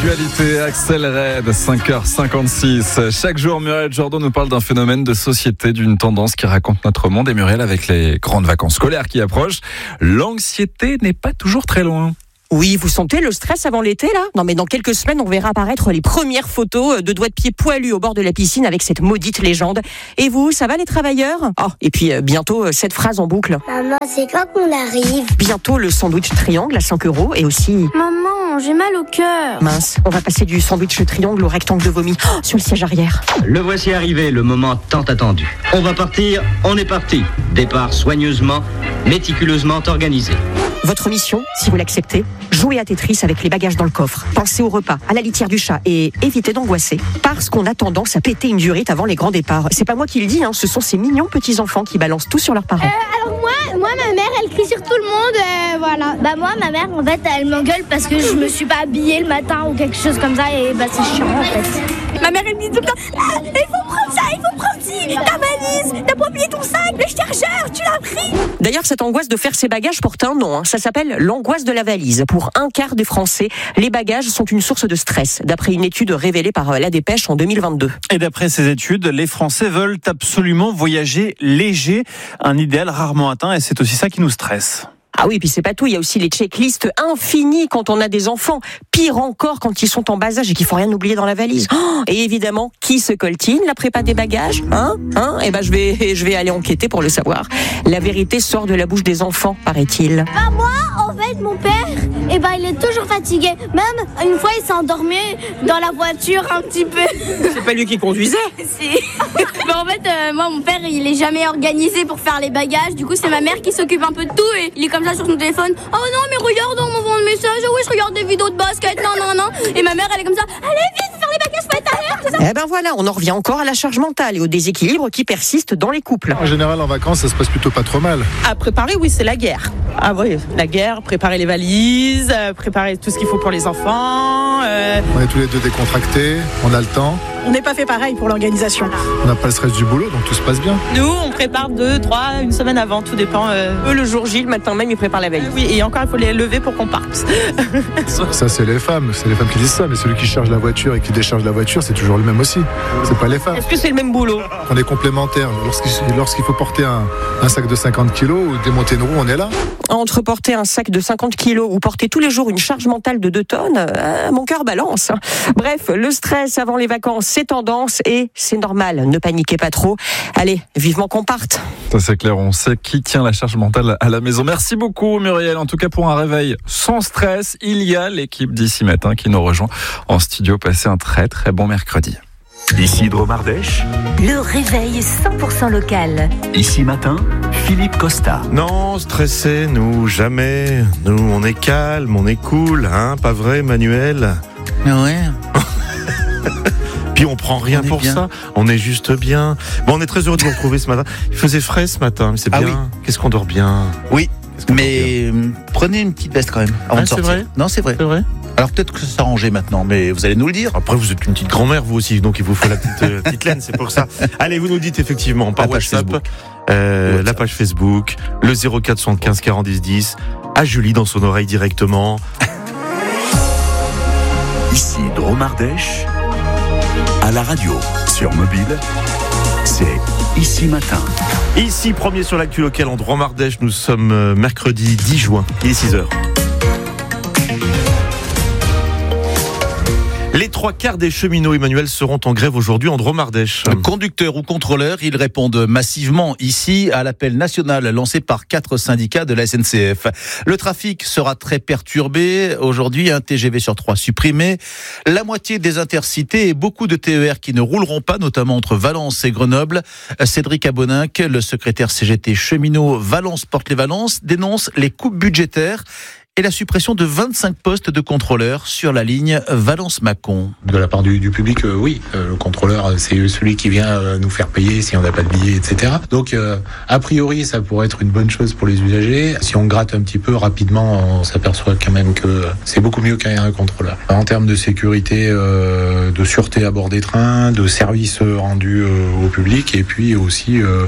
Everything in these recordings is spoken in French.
L'actualité accélère, 5h56. Chaque jour, Muriel Jourdan nous parle d'un phénomène de société, d'une tendance qui raconte notre monde. Et Muriel, avec les grandes vacances scolaires qui approchent, l'anxiété n'est pas toujours très loin. Oui, vous sentez le stress avant l'été, là ? Non, mais dans quelques semaines, on verra apparaître les premières photos de doigts de pied poilus au bord de la piscine avec cette maudite légende. Et vous, ça va les travailleurs ? Oh, et puis bientôt, cette phrase en boucle. Maman, c'est quand qu'on arrive ? Bientôt, le sandwich triangle à 5 € et aussi... Maman, j'ai mal au cœur. Mince, on va passer du sandwich triangle au rectangle de vomi sur le siège arrière. Le voici arrivé, le moment tant attendu. On va partir, on est parti. Départ soigneusement, méticuleusement organisé. Votre mission, si vous l'acceptez, jouez à Tetris avec les bagages dans le coffre. Pensez au repas, à la litière du chat et évitez d'angoisser parce qu'on a tendance à péter une durite avant les grands départs. C'est pas moi qui le dis, ce sont ces mignons petits-enfants qui balancent tout sur leurs parents. Alors moi, ma mère, elle crie sur tout le monde, voilà. Bah moi, ma mère, en fait, elle m'engueule parce que je me suis pas habillée le matin ou quelque chose comme ça et bah c'est chiant en fait. Ma mère, elle me dit tout le temps, il faut prendre ça, il faut prendre ci, ta valise, t'as pas oublié ton sac, le chargeur, tu l'as pris. D'ailleurs, cette angoisse de faire ses bagages porte un nom, ça s'appelle l'angoisse de la valise. Pour un quart des Français, les bagages sont une source de stress, d'après une étude révélée par La Dépêche en 2022. Et d'après ces études, les Français veulent absolument voyager léger, un idéal rarement atteint, et c'est aussi ça qui nous stresse. Ah oui, puis c'est pas tout, il y a aussi les checklists infinies quand on a des enfants. Pire encore quand ils sont en bas âge et qu'il faut rien oublier dans la valise. Et évidemment, qui se coltine la prépa des bagages ? Eh ben je vais aller enquêter pour le savoir. La vérité sort de la bouche des enfants, paraît-il. Bah moi, en fait, mon père, il est toujours fatigué. Même une fois, il s'est endormi dans la voiture un petit peu. C'est pas lui qui conduisait ? Si. En fait, moi, mon père, il est jamais organisé pour faire les bagages. Du coup, c'est ma mère qui s'occupe un peu de tout et il est comme ça sur son téléphone. Oh non, mais regarde, on m'envoie un message. Oui, je regarde des vidéos de basket. Non. Et ma mère, elle est comme ça. Allez, vite, faut faire les bagages, faut être à l'heure, tout ça. Eh ben voilà, on en revient encore à la charge mentale et au déséquilibre qui persiste dans les couples. En général, en vacances, ça se passe plutôt pas trop mal. À préparer, oui, c'est la guerre. Ah oui, la guerre, préparer les valises, préparer tout ce qu'il faut pour les enfants. On est tous les deux décontractés, on a le temps. On n'est pas fait pareil pour l'organisation. On n'a pas le stress du boulot, donc tout se passe bien. Nous, on prépare 2, 3, une semaine avant, tout dépend. Eux, le jour J, le matin même, ils préparent la valise. Oui, et encore, il faut les lever pour qu'on parte. Ça, c'est les femmes qui disent ça, mais celui qui charge la voiture et qui décharge la voiture, c'est toujours le même aussi. C'est pas les femmes. Est-ce que c'est le même boulot ? On est complémentaires. Lorsqu'il faut porter un sac de 50 kilos ou démonter une roue, on est là. Entre porter un sac de 50 kilos ou porter tous les jours une charge mentale de 2 tonnes, mon cœur balance. Bref, le stress avant les vacances, c'est tendance et c'est normal. Ne paniquez pas trop. Allez, vivement qu'on parte. Ça c'est clair, on sait qui tient la charge mentale à la maison. Merci beaucoup Muriel. En tout cas pour un réveil sans stress, il y a l'équipe d'Ici Matin qui nous rejoint en studio. Passez un très très bon mercredi. Ici Dromardèche, le réveil 100% local. Ici Matin, Philippe Costa. Non, stressé, nous, jamais. Nous, on est calme, on est cool, pas vrai, Manuel ? Ouais. Puis on prend rien pour bien. Ça, on est juste bien. Bon, on est très heureux de vous retrouver ce matin. Il faisait frais ce matin, mais c'est bien. Oui. Qu'est-ce qu'on dort bien ? Oui, mais prenez une petite veste quand même avant de sortir. C'est vrai ? Non, c'est vrai. C'est vrai ? Alors peut-être que ça s'arrangeait maintenant, mais vous allez nous le dire. Après, vous êtes une petite grand-mère, vous aussi, donc il vous faut la petite laine, c'est pour ça. Allez, vous nous dites effectivement par WhatsApp, la page Facebook, le 04 75 40 10 10, à Julie dans son oreille directement. Ici Dromardèche, à la radio, sur mobile, c'est Ici Matin. Ici, premier sur l'actu locale en Dromardèche, nous sommes mercredi 10 juin, il est 6h. Les 3/4 des cheminots, Emmanuel, seront en grève aujourd'hui en Dromardèche. Conducteurs ou contrôleurs, ils répondent massivement ici à l'appel national lancé par 4 syndicats de la SNCF. Le trafic sera très perturbé. Aujourd'hui, un TGV sur 3 supprimé. La moitié des intercités et beaucoup de TER qui ne rouleront pas, notamment entre Valence et Grenoble. Cédric Aboninck, le secrétaire CGT cheminot Valence-Porte-les-Valences, dénonce les coupes budgétaires et la suppression de 25 postes de contrôleurs sur la ligne Valence-Mâcon. De la part du public, oui. Le contrôleur, c'est celui qui vient nous faire payer si on n'a pas de billets, etc. Donc, a priori, ça pourrait être une bonne chose pour les usagers. Si on gratte un petit peu rapidement, on s'aperçoit quand même que c'est beaucoup mieux qu'un contrôleur. En termes de sécurité, de sûreté à bord des trains, de services rendus au public, et puis aussi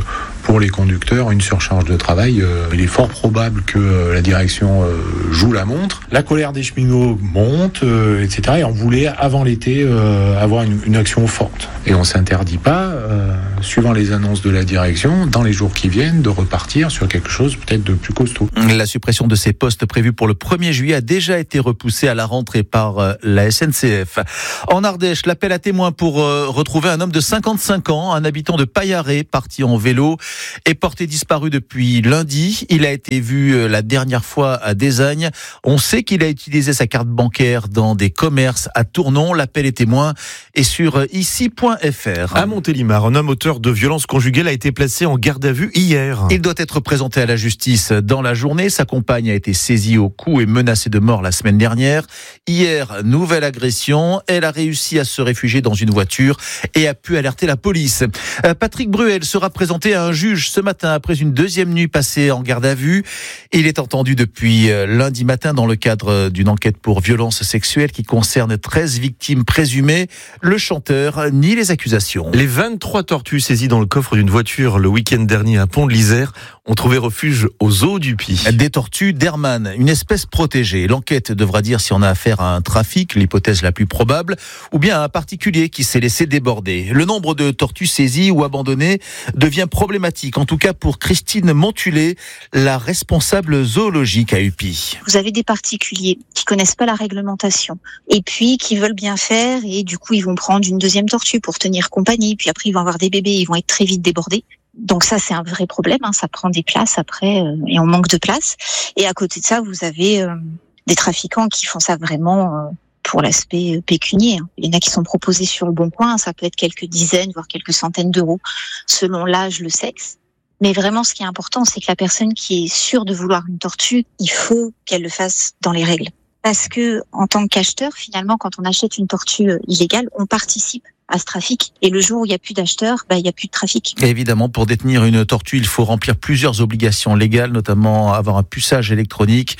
pour les conducteurs une surcharge de travail. Il est fort probable que la direction joue la montre. La colère des cheminots monte, etc. Et on voulait, avant l'été, avoir une action forte. Et on s'interdit pas, suivant les annonces de la direction, dans les jours qui viennent, de repartir sur quelque chose peut-être de plus costaud. La suppression de ces postes prévus pour le 1er juillet a déjà été repoussée à la rentrée par la SNCF. En Ardèche, l'appel à témoins pour retrouver un homme de 55 ans, un habitant de Paillaret, parti en vélo, est porté disparu depuis lundi. Il a été vu la dernière fois à Désagne. On sait qu'il a utilisé sa carte bancaire dans des commerces à Tournon. L'appel à témoins est sur ici.fr. À Montélimar, un homme auteur de violences conjugales a été placé en garde à vue hier. Il doit être présenté à la justice dans la journée. Sa compagne a été saisie au cou et menacée de mort la semaine dernière. Hier, nouvelle agression. Elle a réussi à se réfugier dans une voiture et a pu alerter la police. Patrick Bruel sera présenté à un juge ce matin après une deuxième nuit passée en garde à vue. Il est entendu depuis lundi matin dans le cadre d'une enquête pour violences sexuelles qui concerne 13 victimes présumées. Le chanteur nie les accusations. Les 23 tortues saisies dans le coffre d'une voiture le week-end dernier à Pont-de-l'Isère ont trouvé refuge aux eaux du Py. Des tortues d'Hermann, une espèce protégée. L'enquête devra dire si on a affaire à un trafic, l'hypothèse la plus probable, ou bien à un particulier qui s'est laissé déborder. Le nombre de tortues saisies ou abandonnées devient problématique, en tout cas pour Christine Montulé, la responsable zoologique à Upy. Vous avez des particuliers qui connaissent pas la réglementation et puis qui veulent bien faire et du coup ils vont prendre une deuxième tortue pour tenir compagnie, puis après ils vont avoir des bébés, ils vont être très vite débordés. Donc ça, c'est un vrai problème, ça prend des places après et on manque de place. Et à côté de ça, vous avez des trafiquants qui font ça vraiment pour l'aspect pécunier. Il y en a qui sont proposés sur le Bon Coin, ça peut être quelques dizaines, voire quelques centaines d'euros, selon l'âge, le sexe. Mais vraiment, ce qui est important, c'est que la personne qui est sûre de vouloir une tortue, il faut qu'elle le fasse dans les règles. Parce que, en tant qu'acheteur, finalement, quand on achète une tortue illégale, on participe à ce trafic. Et le jour où il n'y a plus d'acheteurs, il n'y a plus de trafic. Et évidemment, pour détenir une tortue, il faut remplir plusieurs obligations légales, notamment avoir un puçage électronique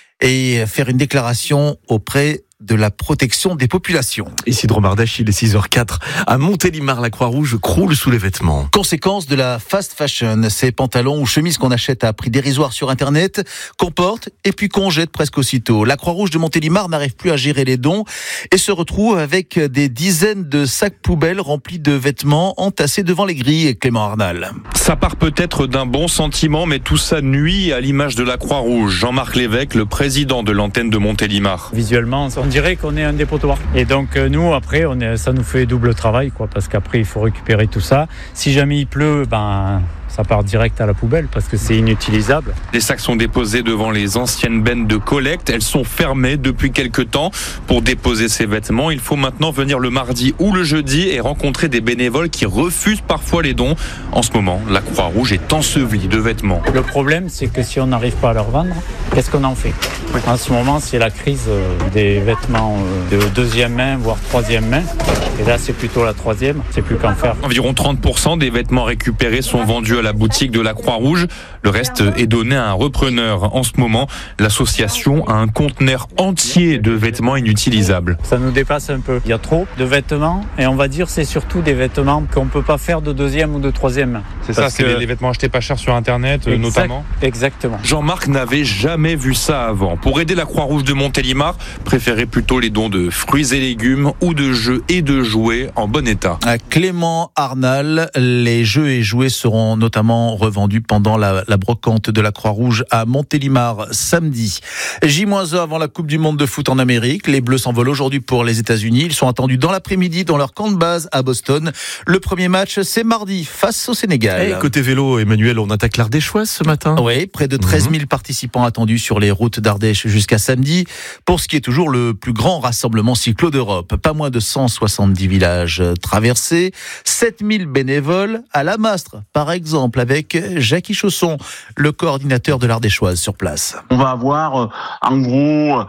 et faire une déclaration auprès de la protection des populations. Ici de Romardèche, il est 6h04. À Montélimar, la Croix-Rouge croule sous les vêtements. Conséquence de la fast fashion, ces pantalons ou chemises qu'on achète à prix dérisoire sur Internet, qu'on porte et puis qu'on jette presque aussitôt. La Croix-Rouge de Montélimar n'arrive plus à gérer les dons et se retrouve avec des dizaines de sacs poubelles remplis de vêtements entassés devant les grilles. Clément Arnal. Ça part peut-être d'un bon sentiment, mais tout ça nuit à l'image de la Croix-Rouge. Jean-Marc Lévesque, le président de l'antenne de Montélimar. Visuellement, on dirait qu'on est un dépotoir. Et donc nous, après, ça nous fait double travail, parce qu'après, il faut récupérer tout ça. Si jamais il pleut, ça part direct à la poubelle parce que c'est inutilisable. Les sacs sont déposés devant les anciennes bennes de collecte. Elles sont fermées depuis quelques temps. Pour déposer ces vêtements, il faut maintenant venir le mardi ou le jeudi et rencontrer des bénévoles qui refusent parfois les dons. En ce moment, la Croix-Rouge est ensevelie de vêtements. Le problème, c'est que si on n'arrive pas à leur vendre, qu'est-ce qu'on en fait ? En ce moment, c'est la crise des vêtements de deuxième main, voire troisième main. Et là, c'est plutôt la troisième. C'est plus qu'en faire. Environ 30% des vêtements récupérés sont vendus à la boutique de la Croix-Rouge. Le reste est donné à un repreneur. En ce moment, l'association a un conteneur entier de vêtements inutilisables. Ça nous dépasse un peu. Il y a trop de vêtements et on va dire c'est surtout des vêtements qu'on ne peut pas faire de deuxième ou de troisième main. C'est ça, c'est les vêtements achetés pas cher sur Internet notamment. Exactement. Jean-Marc n'avait jamais vu ça avant. Pour aider la Croix-Rouge de Montélimar, préférez plutôt les dons de fruits et légumes ou de jeux et de jouets en bon état. À Clément Arnal, les jeux et jouets seront notamment revendus pendant la brocante de la Croix-Rouge à Montélimar samedi. J-1 avant la Coupe du Monde de foot en Amérique. Les Bleus s'envolent aujourd'hui pour les États-Unis. Ils sont attendus dans l'après-midi dans leur camp de base à Boston. Le premier match, c'est mardi face au Sénégal. Et côté vélo, Emmanuel, on attaque l'Ardéchoise ce matin. Oui, près de 13 000 participants attendus sur les routes d'Ardèche jusqu'à samedi, pour ce qui est toujours le plus grand rassemblement cyclo d'Europe. Pas moins de 170 villages traversés, 7 000 bénévoles à la Mastre, par exemple, avec Jackie Chausson, le coordinateur de l'Ardéchoise sur place. On va avoir en gros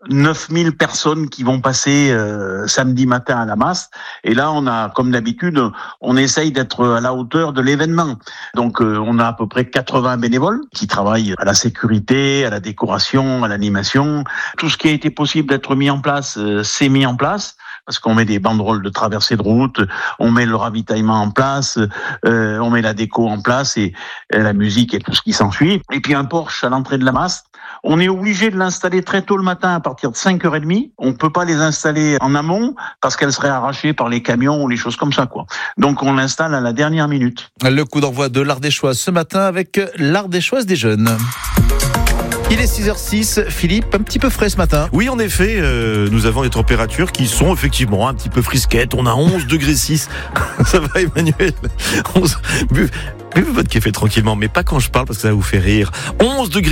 9000 personnes qui vont passer samedi matin à la Mastre. Et là, on a, comme d'habitude, on essaye d'être à la hauteur de l'événement. Donc, on a à peu près 80 bénévoles qui travaillent à la sécurité, à la décoration, à l'animation. Tout ce qui a été possible d'être mis en place, c'est mis en place. parce qu'on met des banderoles de traversée de route, on met le ravitaillement en place, on met la déco en place et la musique et tout ce qui s'ensuit. Et puis un Porsche à l'entrée de la mast, on est obligé de l'installer très tôt le matin à partir de 5h30. On peut pas les installer en amont parce qu'elles seraient arrachées par les camions ou les choses comme ça, quoi. Donc on l'installe à la dernière minute. Le coup d'envoi de l'Ardéchoise ce matin avec l'Ardéchoise des jeunes. Il est 6h06, Philippe, un petit peu frais ce matin. Oui, en effet, nous avons des températures qui sont effectivement un petit peu frisquettes. On a 11 degrés 6. Ça va, Emmanuel? Buvez votre café tranquillement, mais pas quand je parle parce que ça va vous faire rire. 11 degrés